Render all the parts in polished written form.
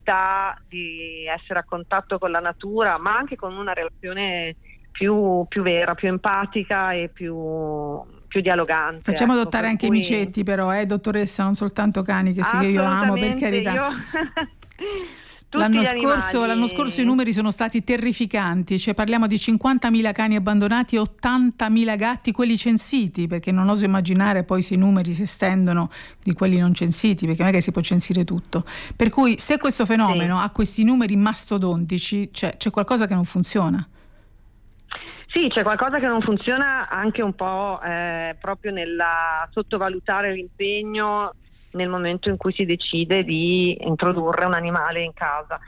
possibilità di essere a contatto con la natura, ma anche con una relazione più vera, più empatica e più dialogante. Facciamo adottare anche i micetti però, dottoressa, non soltanto cani, che sì, che io amo, per carità. L'anno scorso i numeri sono stati terrificanti, cioè parliamo di 50.000 cani abbandonati e 80.000 gatti, quelli censiti, perché non oso immaginare poi se i numeri si estendono di quelli non censiti, perché non è che si può censire tutto. Per cui se questo fenomeno ha questi numeri mastodontici, c'è qualcosa che non funziona. Sì, c'è qualcosa che non funziona anche un po' proprio nella sottovalutare l'impegno nel momento in cui si decide di introdurre un animale in casa.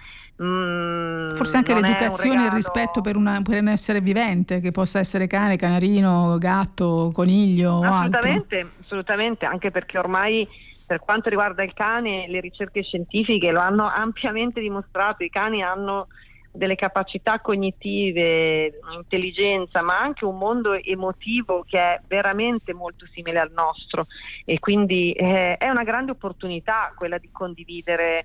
Forse anche l'educazione e il rispetto per un essere vivente, che possa essere cane, canarino, gatto, coniglio. Assolutamente, anche perché ormai per quanto riguarda il cane le ricerche scientifiche lo hanno ampiamente dimostrato. I cani hanno delle capacità cognitive, intelligenza, ma anche un mondo emotivo che è veramente molto simile al nostro, e quindi è una grande opportunità quella di condividere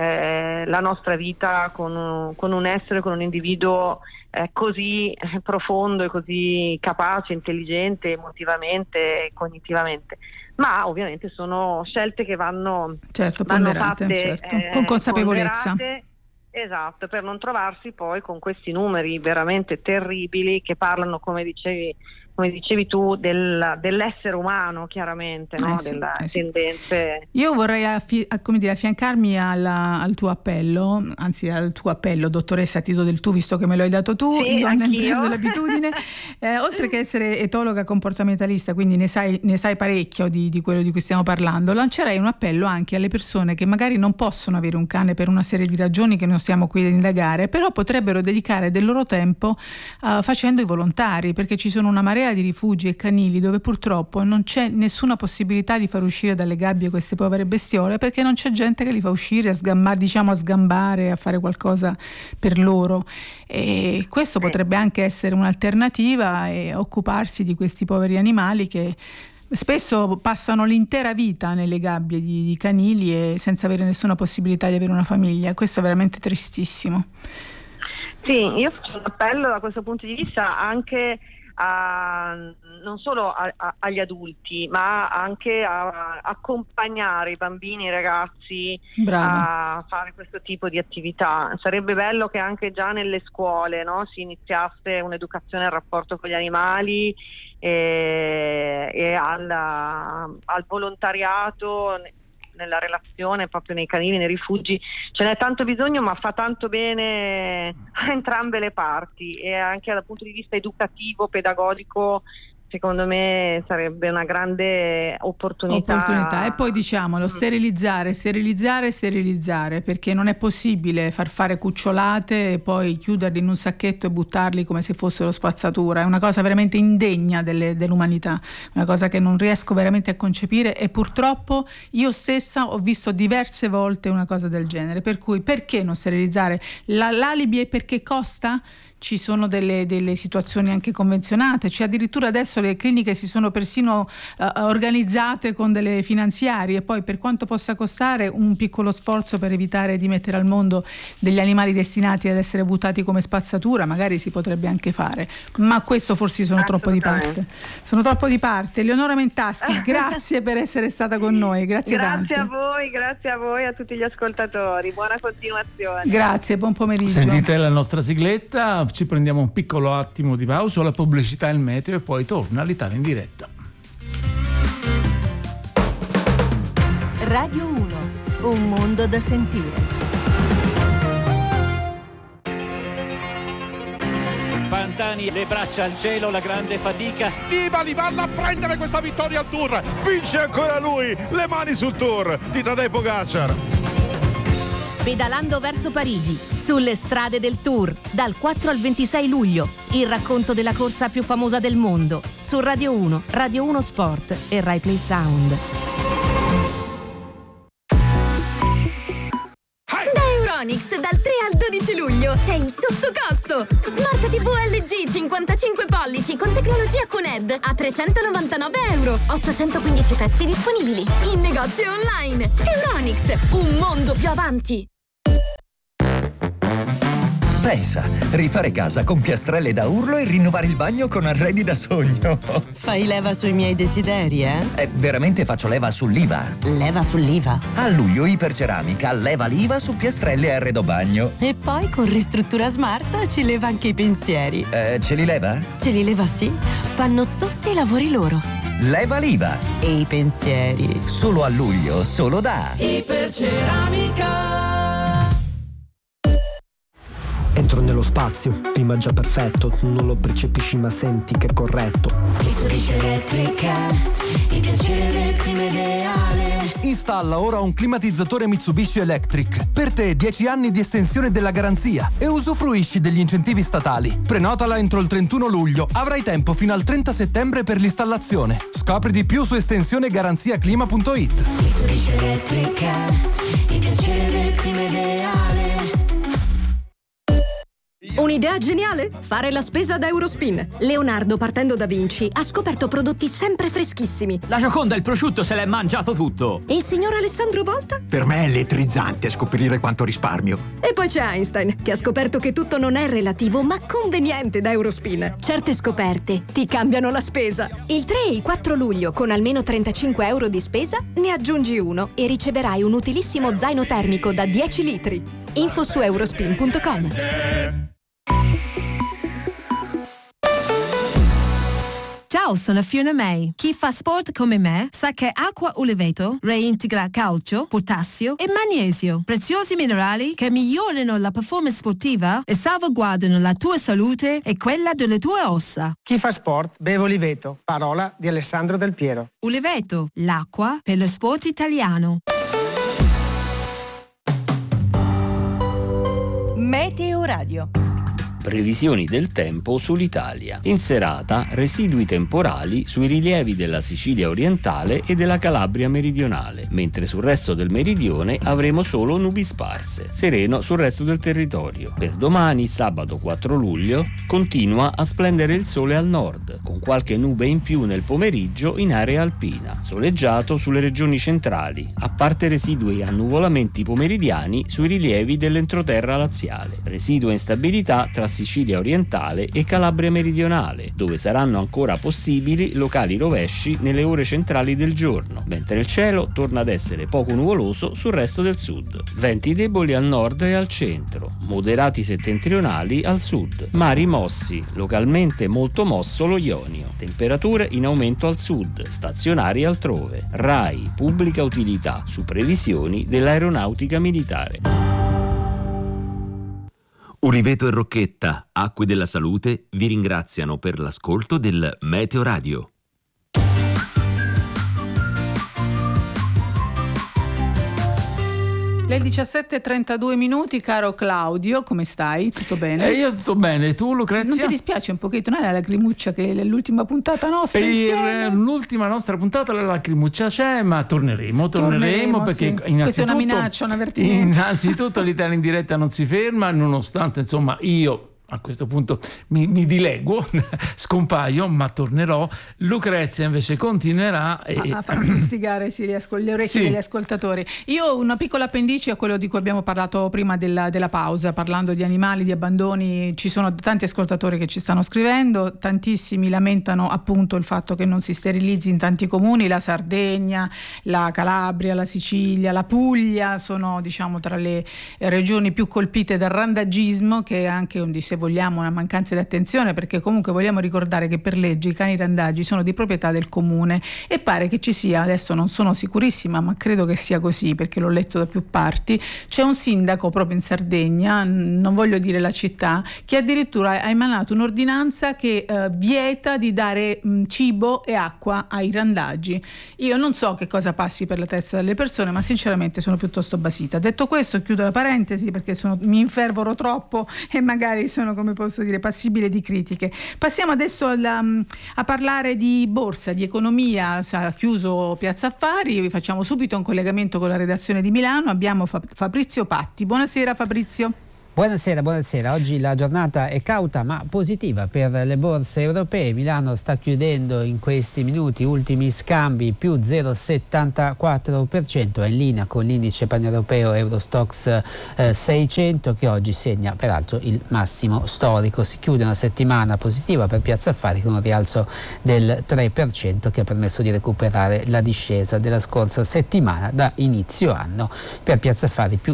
la nostra vita con un essere, con un individuo così profondo e così capace, intelligente, emotivamente e cognitivamente. Ma ovviamente sono scelte che vanno fatte con consapevolezza. Esatto, per non trovarsi poi con questi numeri veramente terribili che parlano, come dicevi tu, dell'essere umano, chiaramente, no? Delle tendenze. Io vorrei affiancarmi al tuo appello, anzi al tuo appello, dottoressa, ti do del tu visto che me lo hai dato tu, sì, io ne prendo l'abitudine. Oltre che essere etologa comportamentalista, quindi ne sai parecchio di quello di cui stiamo parlando, lancerei un appello anche alle persone che magari non possono avere un cane per una serie di ragioni che non stiamo qui ad indagare, però potrebbero dedicare del loro tempo facendo i volontari, perché ci sono una marea di rifugi e canili dove purtroppo non c'è nessuna possibilità di far uscire dalle gabbie queste povere bestiole, perché non c'è gente che li fa uscire a sgambare, a fare qualcosa per loro, e questo potrebbe anche essere un'alternativa, e occuparsi di questi poveri animali che spesso passano l'intera vita nelle gabbie di canili e senza avere nessuna possibilità di avere una famiglia. Questo è veramente tristissimo. Sì, io faccio un appello da questo punto di vista anche non solo agli adulti, ma anche a accompagnare i bambini e i ragazzi a fare questo tipo di attività. Sarebbe bello che anche già nelle scuole, no, si iniziasse un'educazione al rapporto con gli animali e al volontariato nella relazione proprio nei canili, nei rifugi. Ce n'è tanto bisogno, ma fa tanto bene a entrambe le parti, e anche dal punto di vista educativo, pedagogico, secondo me sarebbe una grande opportunità. E poi diciamolo, sterilizzare, perché non è possibile far fare cucciolate e poi chiuderli in un sacchetto e buttarli come se fossero spazzatura. È una cosa veramente indegna dell'umanità, una cosa che non riesco veramente a concepire, e purtroppo io stessa ho visto diverse volte una cosa del genere. Per cui perché non sterilizzare? L'alibi è perché costa? Ci sono delle situazioni anche convenzionate, cioè addirittura adesso le cliniche si sono persino organizzate con delle finanziarie, e poi per quanto possa costare un piccolo sforzo per evitare di mettere al mondo degli animali destinati ad essere buttati come spazzatura, magari si potrebbe anche fare, ma questo forse sono troppo di parte. Eleonora Mentaschi, grazie per essere stata con noi, grazie tante. Grazie a voi, a tutti gli ascoltatori, buona continuazione. Grazie, buon pomeriggio. Sentite la nostra sigletta, ci prendiamo un piccolo attimo di pausa, la pubblicità e il meteo, e poi torna l'Italia in diretta. Radio 1, un mondo da sentire. Pantani, le braccia al cielo, la grande fatica. Nibali vanno a prendere questa vittoria al Tour, vince ancora lui, le mani sul Tour di Tadej Pogačar. Pedalando verso Parigi, sulle strade del Tour, dal 4 al 26 luglio, il racconto della corsa più famosa del mondo, su Radio 1, Radio 1 Sport e Rai Play Sound. Euronics dal 3 al 12 luglio c'è il sottocosto. Smart TV LG 55 pollici con tecnologia QNED a €399, 815 pezzi disponibili in negozio online. Euronics, un mondo più avanti. Pensa, rifare casa con piastrelle da urlo e rinnovare il bagno con arredi da sogno. Fai leva sui miei desideri, eh? Veramente faccio leva sull'IVA. Leva sull'IVA? A luglio Iperceramica leva l'IVA su piastrelle e arredo bagno. E poi con Ristruttura Smart ci leva anche i pensieri. Ce li leva? Ce li leva, sì. Fanno tutti i lavori loro. Leva l'IVA. E i pensieri. Solo a luglio, solo da Iperceramica. Entro nello spazio, clima già perfetto, non lo percepisci ma senti che è corretto. Mitsubishi Elettrica, il piacere del clima ideale. Installa ora un climatizzatore Mitsubishi Electric. Per te 10 anni di estensione della garanzia e usufruisci degli incentivi statali. Prenotala entro il 31 luglio, avrai tempo fino al 30 settembre per l'installazione. Scopri di più su estensionegaranziaclima.it. Mitsubishi Elettrica, il piacere del clima ideale. Un'idea geniale? Fare la spesa ad Eurospin. Leonardo, partendo da Vinci, ha scoperto prodotti sempre freschissimi. La Gioconda, il prosciutto, se l'è mangiato tutto. E il signor Alessandro Volta? Per me è elettrizzante scoprire quanto risparmio. E poi c'è Einstein, che ha scoperto che tutto non è relativo, ma conveniente da Eurospin. Certe scoperte ti cambiano la spesa. Il 3 e il 4 luglio, con almeno 35 euro di spesa, ne aggiungi uno e riceverai un utilissimo zaino termico da 10 litri. Info su eurospin.com. Ciao, sono Fiona May. Chi fa sport come me sa che acqua Uliveto reintegra calcio, potassio e magnesio, preziosi minerali che migliorano la performance sportiva e salvaguardano la tua salute e quella delle tue ossa. Chi fa sport beve Uliveto, parola di Alessandro Del Piero. Uliveto, l'acqua per lo sport italiano. Meteo Radio. Previsioni del tempo sull'Italia. In serata, residui temporali sui rilievi della Sicilia orientale e della Calabria meridionale, mentre sul resto del meridione avremo solo nubi sparse. Sereno sul resto del territorio. Per domani, sabato 4 luglio, continua a splendere il sole al nord, con qualche nube in più nel pomeriggio in area alpina. Soleggiato sulle regioni centrali, a parte residui annuvolamenti pomeridiani sui rilievi dell'entroterra laziale. Residua instabilità tra Sicilia orientale e Calabria meridionale, dove saranno ancora possibili locali rovesci nelle ore centrali del giorno, mentre il cielo torna ad essere poco nuvoloso sul resto del sud. Venti deboli al nord e al centro, moderati settentrionali al sud, mari mossi, localmente molto mosso lo Ionio, temperature in aumento al sud, stazionari altrove. RAI, pubblica utilità, su previsioni dell'aeronautica militare. Uliveto e Rocchetta, Acque della Salute, vi ringraziano per l'ascolto del Meteo Radio. Le 17:32, caro Claudio, come stai? Tutto bene? Io tutto bene, tu Lucrezia? Non ti dispiace un pochetto, non è la lacrimuccia che è l'ultima puntata nostra insieme? L'ultima nostra puntata la lacrimuccia c'è, ma torneremo perché sì. Questa è una minaccia, un avvertimento. Innanzitutto l'Italia in diretta non si ferma, nonostante insomma io a questo punto mi dileguo, scompaio, ma tornerò. Lucrezia invece continuerà a far fustigare le orecchie degli ascoltatori. Io ho una piccola appendice a quello di cui abbiamo parlato prima della pausa, parlando di animali, di abbandoni. Ci sono tanti ascoltatori che ci stanno scrivendo, tantissimi lamentano appunto il fatto che non si sterilizzi in tanti comuni. La Sardegna, la Calabria, la Sicilia, la Puglia sono tra le regioni più colpite dal randagismo, che è anche se vogliamo una mancanza di attenzione, perché comunque vogliamo ricordare che per legge i cani randagi sono di proprietà del comune e pare che ci sia, adesso non sono sicurissima ma credo che sia così perché l'ho letto da più parti, c'è un sindaco proprio in Sardegna, non voglio dire la città, che addirittura ha emanato un'ordinanza che vieta di dare cibo e acqua ai randagi. Io non so che cosa passi per la testa delle persone, ma sinceramente sono piuttosto basita. Detto questo, chiudo la parentesi perché mi infervoro troppo e magari sono, come posso dire, passibile di critiche. Passiamo adesso a parlare di borsa, di economia. Ha chiuso Piazza Affari, vi facciamo subito un collegamento con la redazione di Milano. Abbiamo Fabrizio Patti. Buonasera Fabrizio. Buonasera. Oggi la giornata è cauta ma positiva per le borse europee. Milano sta chiudendo in questi minuti, ultimi scambi, più 0,74%, è in linea con l'indice paneuropeo Eurostoxx 600 che oggi segna peraltro il massimo storico. Si chiude una settimana positiva per Piazza Affari con un rialzo del 3% che ha permesso di recuperare la discesa della scorsa settimana. Da inizio anno per Piazza Affari più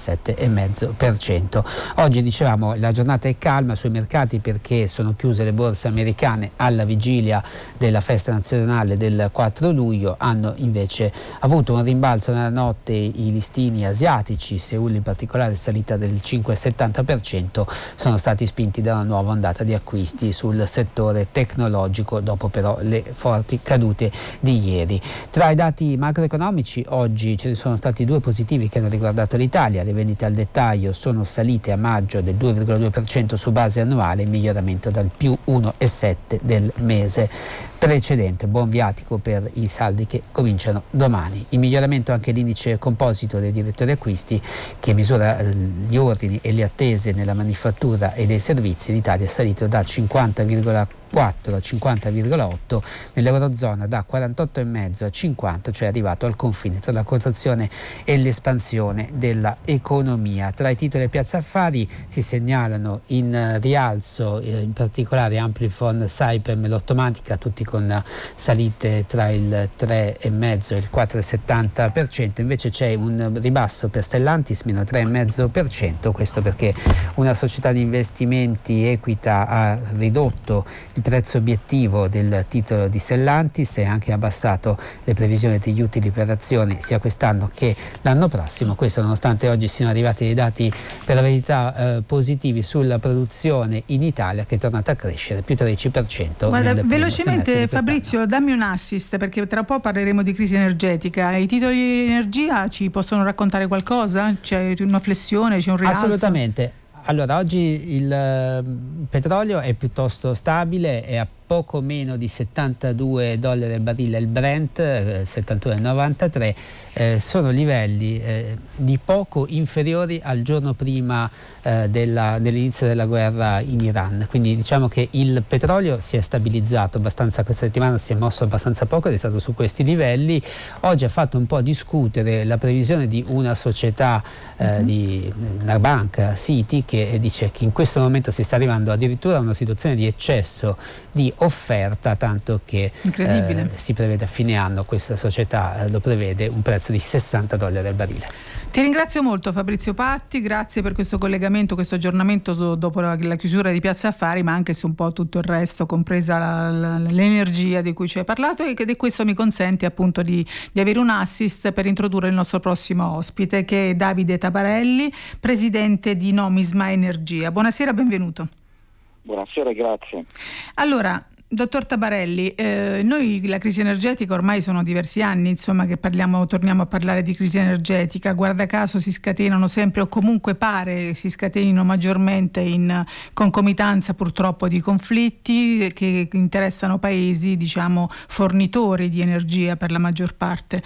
17,5%. Oggi dicevamo la giornata è calma sui mercati perché sono chiuse le borse americane alla vigilia della festa nazionale del 4 luglio, hanno invece avuto un rimbalzo nella notte i listini asiatici, Seul in particolare salita del 5,70%, sono stati spinti da una nuova ondata di acquisti sul settore tecnologico dopo però le forti cadute di ieri. Tra i dati macroeconomici oggi ce ne sono stati due positivi che hanno riguardato l'Italia, le vendite al dettaglio sono salite a maggio del 2,2% su base annuale, in miglioramento dal più 1,7% del mese precedente. Buon viatico per i saldi che cominciano domani. In miglioramento anche l'indice composito dei direttori acquisti che misura gli ordini e le attese nella manifattura e dei servizi. In Italia è salito da 50,4 a 50,8, nell'Eurozona da 48,5 a 50, cioè è arrivato al confine tra la contrazione e l'espansione della economia. Tra i titoli Piazza Affari si segnalano in rialzo in particolare Amplifon, Saipem, Lottomatica, tutti con salite tra il 3,5 e il 4,70%, invece c'è un ribasso per Stellantis meno 3,5%, questo perché una società di investimenti Equita ha ridotto il prezzo obiettivo del titolo di Stellantis e anche abbassato le previsioni degli utili per azione sia quest'anno che l'anno prossimo, questo nonostante oggi siano arrivati dei dati per la verità positivi sulla produzione in Italia che è tornata a crescere più 13%. Guarda, velocemente Fabrizio, dammi un assist perché tra poco parleremo di crisi energetica. I titoli di energia ci possono raccontare qualcosa? C'è una flessione, c'è un rialzo? Assolutamente. Allora, oggi il petrolio è piuttosto stabile, è a poco meno di $72 al barile il Brent, 71,93, sono livelli di poco inferiori al giorno prima dell'inizio della guerra in Iran, quindi diciamo che il petrolio si è stabilizzato abbastanza, questa settimana si è mosso abbastanza poco ed è stato su questi livelli. Oggi ha fatto un po' discutere la previsione di una società, di una banca, Citi, che dice che in questo momento si sta arrivando addirittura a una situazione di eccesso di offerta, tanto che si prevede a fine anno, questa società lo prevede, un prezzo di $60 al barile. Ti ringrazio molto Fabrizio Patti, grazie per questo collegamento, questo aggiornamento dopo la chiusura di Piazza Affari, ma anche su un po' tutto il resto, compresa l'energia di cui ci hai parlato, e questo mi consente appunto di avere un assist per introdurre il nostro prossimo ospite, che è Davide Tabarelli, presidente di Nomisma Energia. Buonasera, benvenuto. Buonasera, grazie. Allora, dottor Tabarelli, noi la crisi energetica ormai sono diversi anni, insomma, che torniamo a parlare di crisi energetica. Guarda caso si scatenano sempre, o comunque pare si scatenino maggiormente in concomitanza purtroppo di conflitti che interessano paesi, diciamo, fornitori di energia per la maggior parte.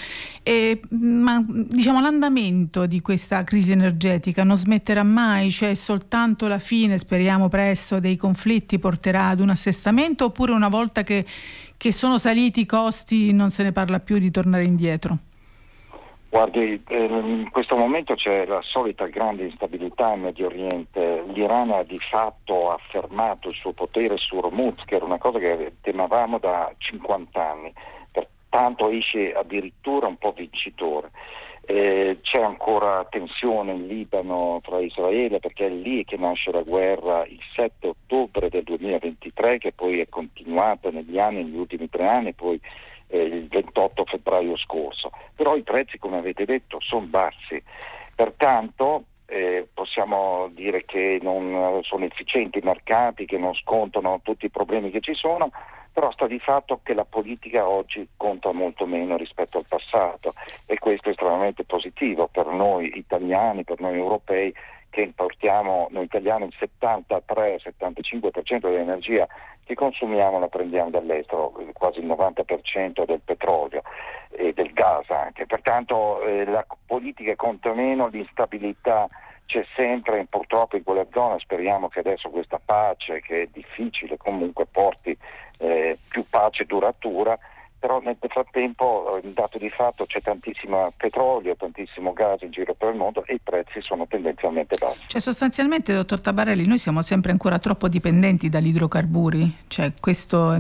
Ma diciamo l'andamento di questa crisi energetica non smetterà mai, cioè soltanto la fine, speriamo presto, dei conflitti porterà ad un assestamento, oppure una volta che sono saliti i costi non se ne parla più di tornare indietro? Guardi, in questo momento c'è la solita grande instabilità in Medio Oriente. L'Iran ha di fatto affermato il suo potere su Hormuz, che era una cosa che temevamo da 50 anni, pertanto esce addirittura un po' vincitore. C'è ancora tensione in Libano tra Israele, perché è lì che nasce la guerra il 7 ottobre del 2023, che poi è continuata negli ultimi 3 anni, poi il 28 febbraio scorso. Però i prezzi, come avete detto, sono bassi, pertanto possiamo dire che non sono efficienti i mercati, che non scontano tutti i problemi che ci sono, però sta di fatto che la politica oggi conta molto meno rispetto al passato, e questo è estremamente positivo per noi italiani, per noi europei, che importiamo, noi italiani, il 73-75% dell'energia che consumiamo la prendiamo dall'estero, quasi il 90% del petrolio e del gas anche. Pertanto la politica conta meno, l'instabilità c'è sempre purtroppo in quella zona, speriamo che adesso questa pace, che è difficile comunque, porti più pace duratura, però nel frattempo il dato di fatto c'è tantissimo petrolio, tantissimo gas in giro per il mondo e i prezzi sono tendenzialmente bassi. Cioè sostanzialmente, dottor Tabarelli, noi siamo sempre ancora troppo dipendenti dagli idrocarburi? Cioè questo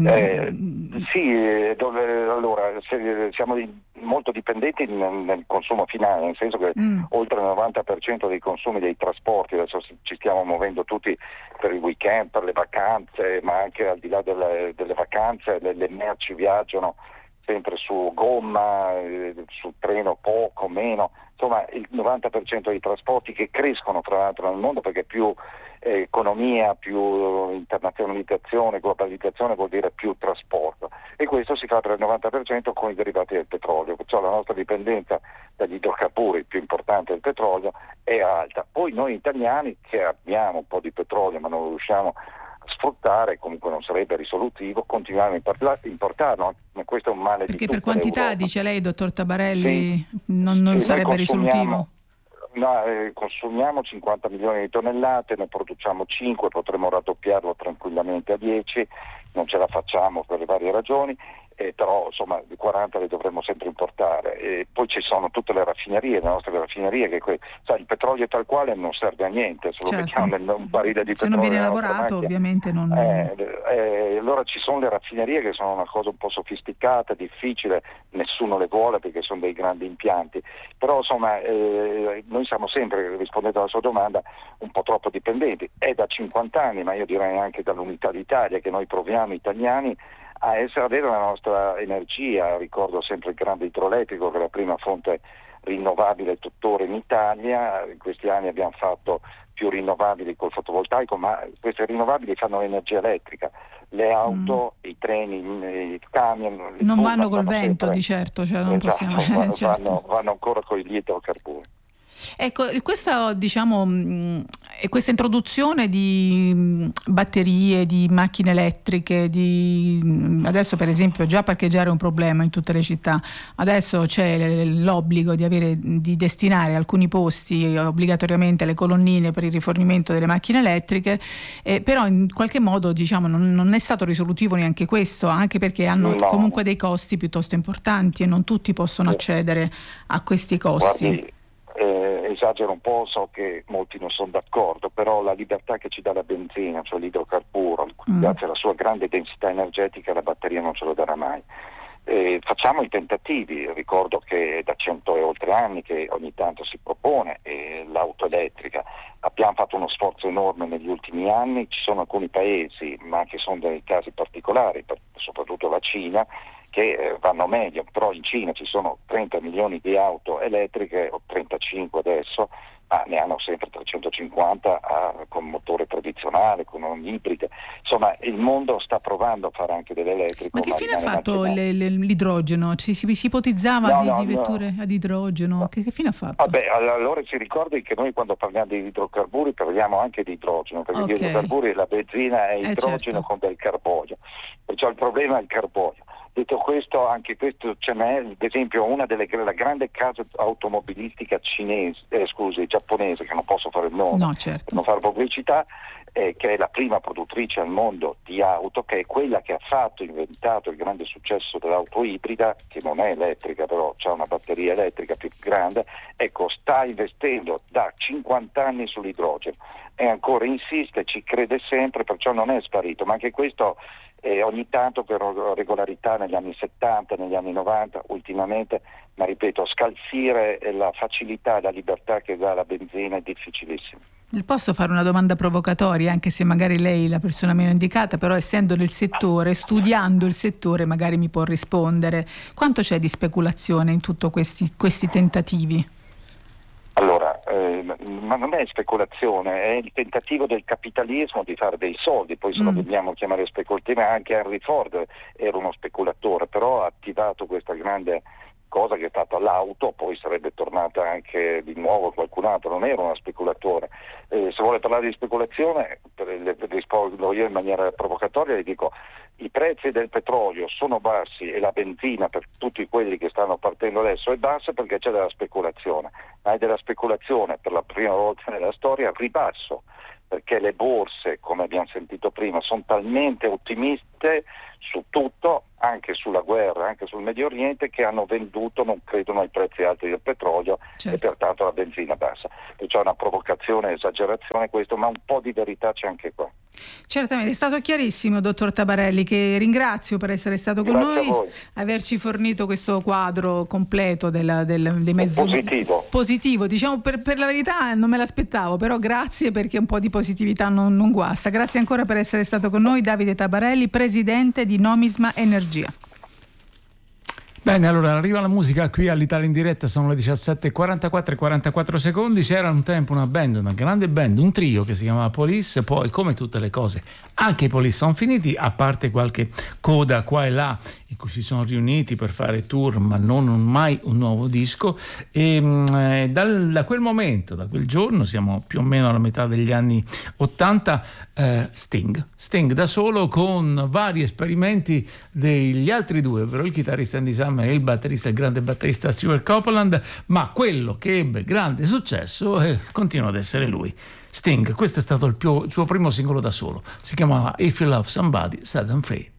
allora siamo molto dipendenti nel consumo finale, nel senso che oltre il 90% dei consumi dei trasporti, adesso ci stiamo muovendo tutti per il weekend, per le vacanze, ma anche al di là delle vacanze le merci viaggiano sempre su gomma, su treno poco, meno, insomma il 90% dei trasporti che crescono tra l'altro nel mondo, perché più economia, più internazionalizzazione, globalizzazione vuol dire più trasporto, e questo si fa per il 90% con i derivati del petrolio, perciò la nostra dipendenza dagli idrocarburi, più importante del petrolio, è alta. Poi noi italiani, che abbiamo un po' di petrolio ma non lo riusciamo a sfruttare, comunque non sarebbe risolutivo, continuiamo a importarlo, ma questo è un male. Perché di per tutta quantità, l'Europa. dice lei, dottor Tabarelli, non sarebbe risolutivo? No, consumiamo 50 milioni di tonnellate, ne produciamo 5, potremmo raddoppiarlo tranquillamente a 10, non ce la facciamo per le varie ragioni, però insomma 40 le dovremmo sempre importare. E poi ci sono tutte le raffinerie, le nostre raffinerie, che il petrolio tal quale non serve a niente, se lo mettiamo in un barile di petrolio. Se non viene lavorato ovviamente non... allora ci sono le raffinerie che sono una cosa un po' sofisticata, difficile, nessuno le vuole perché sono dei grandi impianti, però insomma noi siamo sempre, rispondendo alla sua domanda, un po' troppo dipendenti. È da 50 anni, ma io direi anche dall'Unità d'Italia, che noi proviamo italiani a avere la nostra energia. Ricordo sempre il grande idroelettrico, che è la prima fonte rinnovabile tuttora in Italia. In questi anni abbiamo fatto più rinnovabili col fotovoltaico, ma queste rinnovabili fanno energia elettrica. Le auto, i treni, i camion non vanno col vento, sempre, di certo, cioè non possiamo, certo. vanno ancora con gli idrocarburi. Ecco, questa questa introduzione di batterie, di macchine elettriche, adesso per esempio già parcheggiare è un problema in tutte le città, adesso c'è l'obbligo di destinare alcuni posti obbligatoriamente alle colonnine per il rifornimento delle macchine elettriche, però in qualche modo non è stato risolutivo neanche questo, anche perché hanno comunque dei costi piuttosto importanti e non tutti possono accedere a questi costi. Guardi, esagero un po', so che molti non sono d'accordo, però la libertà che ci dà la benzina, cioè l'idrocarburo, grazie alla sua grande densità energetica, la batteria non ce lo darà mai. Facciamo i tentativi, ricordo che da 100 e oltre anni che ogni tanto si propone l'auto elettrica, abbiamo fatto uno sforzo enorme negli ultimi anni, ci sono alcuni paesi, ma che sono dei casi particolari, soprattutto la Cina, che vanno meglio, però in Cina ci sono 30 milioni di auto elettriche, o 35 adesso, ma ne hanno sempre 350 con motore tradizionale, con un ibrido. Insomma, il mondo sta provando a fare anche dell'elettrico. Ma che fine ha fatto l'idrogeno? Si ipotizzava di vetture ad idrogeno? No. Che fine ha fatto? Vabbè, allora si ricordi che noi quando parliamo di idrocarburi parliamo anche di idrogeno, perché gli idrocarburi, la benzina è idrogeno, certo, con del carbonio. Perciò il problema è il carbonio. Detto questo, anche questo ce n'è, ad esempio la grande casa automobilistica giapponese, che non posso fare il nome, per non fare pubblicità, che è la prima produttrice al mondo di auto, che è quella che ha inventato il grande successo dell'auto ibrida, che non è elettrica, però ha una batteria elettrica più grande, sta investendo da 50 anni sull'idrogeno e ancora insiste, ci crede sempre, perciò non è sparito, ma anche questo ogni tanto per regolarità negli anni 70, negli anni 90, ultimamente, ma ripeto, scalfire la facilità e la libertà che dà la benzina è difficilissimo. Posso fare una domanda provocatoria, anche se magari lei è la persona meno indicata, però essendo nel settore, studiando il settore, magari mi può rispondere. Quanto c'è di speculazione in tutti questi tentativi? Allora, ma non è speculazione, è il tentativo del capitalismo di fare dei soldi, poi se lo dobbiamo chiamare speculativo, anche Henry Ford era uno speculatore, però ha attivato questa grande cosa che è stata l'auto, poi sarebbe tornata anche di nuovo qualcun altro, non era uno speculatore. Se vuole parlare di speculazione, rispondo io in maniera provocatoria, le dico i prezzi del petrolio sono bassi e la benzina per tutti quelli che stanno partendo adesso è bassa perché c'è della speculazione, ma è della speculazione per la prima volta nella storia a ribasso, perché le borse, come abbiamo sentito prima, sono talmente ottimiste su tutto, anche sulla guerra, anche sul Medio Oriente, che hanno venduto, non credono ai prezzi alti del petrolio, certo, e pertanto la benzina bassa. E c'è una provocazione, esagerazione questo, ma un po' di verità c'è anche qua. Certamente, è stato chiarissimo, dottor Tabarelli, che ringrazio per essere stato con noi, averci fornito questo quadro completo dei mezzi positivo. Diciamo, per la verità non me l'aspettavo, però grazie, perché un po' di positività non guasta. Grazie ancora per essere stato con noi, Davide Tabarelli, presidente di Nomisma Energia. Bene, allora arriva la musica qui all'Italia in diretta, sono le 17:44 e 44 secondi. C'era un tempo una grande band, un trio che si chiamava Police, poi come tutte le cose anche i Police sono finiti, a parte qualche coda qua e là in cui si sono riuniti per fare tour, ma non mai un nuovo disco. E da quel momento, da quel giorno, siamo più o meno alla metà degli anni 80, Sting da solo, con vari esperimenti degli altri due, ovvero il chitarrista Andy Summer e il batterista, il grande batterista Stuart Copeland, ma quello che ebbe grande successo continua ad essere lui, Sting. Questo è stato il suo primo singolo da solo, si chiamava If You Love Somebody Set Them Free.